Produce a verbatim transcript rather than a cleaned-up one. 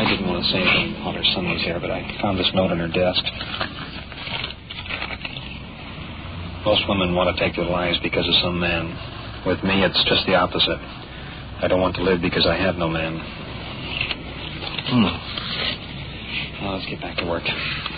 didn't want to say anything while her son was here, but I found this note on her desk. Most women want to take their lives because of some man. With me, it's just the opposite. I don't want to live because I have no man. Hmm. Well, let's get back to work.